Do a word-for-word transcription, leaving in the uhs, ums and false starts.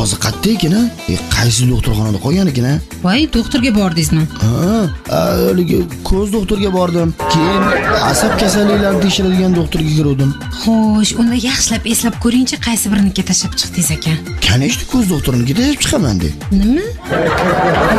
Hozir qayerda ekan? E, qaysi doktorxonada qolgan ekan? Voy, doktorga bordingizmi? Ha, haligi ko'z doktorga bordim. Keyin asab kasalliklarini tekshiradigan doktorga kirdim. Xo'sh, unda yaxshilab eslab ko'ringchi, qaysi biriniga tashlab chiqdingiz ekan? Kanishdi ko'z doktorinikida chiqaman deb. Nima?